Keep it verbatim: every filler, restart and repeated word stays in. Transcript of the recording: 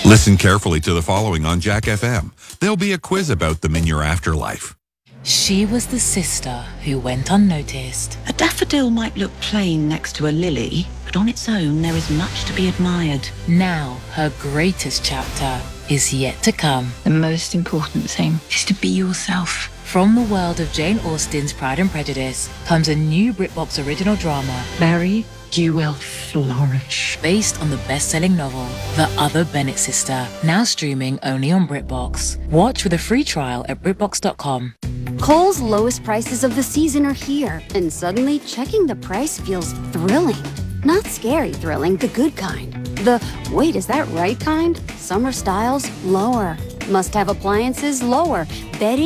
Listen carefully to the following on Jack F M. There'll be a quiz about them in your afterlife. She was the sister who went unnoticed. A daffodil might look plain next to a lily, but on its own there is much to be admired. Now her greatest chapter is yet to come. The most important thing is to be yourself. From the world of Jane Austen's Pride and Prejudice comes a new BritBox original drama. Mary, you will flourish. Based on the best-selling novel, The Other Bennet Sister, now streaming only on BritBox. Watch with a free trial at BritBox dot com. Kohl's lowest prices of the season are here, and suddenly checking the price feels thrilling. Not scary thrilling, the good kind. The, wait, is that right kind? Summer styles, lower. Must-have appliances, lower. Bedding